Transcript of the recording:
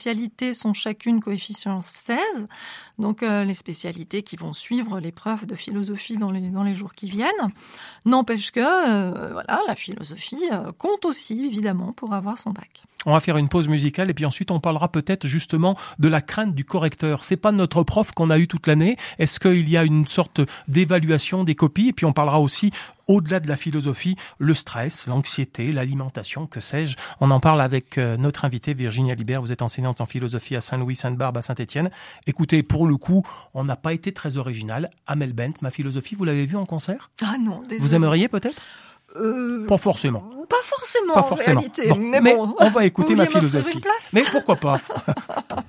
spécialités sont chacune coefficient 16. Donc, les spécialités qui vont suivre l'épreuve de philosophie dans les jours qui viennent. N'empêche que, la philosophie compte aussi, évidemment, pour avoir son bac. On va faire une pause musicale et puis ensuite on parlera peut-être justement de la crainte du correcteur. C'est pas notre prof qu'on a eu toute l'année. Est-ce qu'il y a une sorte d'évaluation des copies? Et puis on parlera aussi, au-delà de la philosophie, le stress, l'anxiété, l'alimentation, que sais-je. On en parle avec notre invitée Virginie Alibert. Vous êtes enseignante en philosophie à Saint-Louis, Sainte-Barbe, à Saint-Étienne. Écoutez, pour le coup, on n'a pas été très original. Amel Bent, Ma philosophie, vous l'avez vue en concert? Ah non, désolé. Vous aimeriez peut-être? Pas forcément. Pas forcément, en réalité. Bon, mais bon, on va écouter Ma m'offrir une philosophie. place Mais pourquoi pas?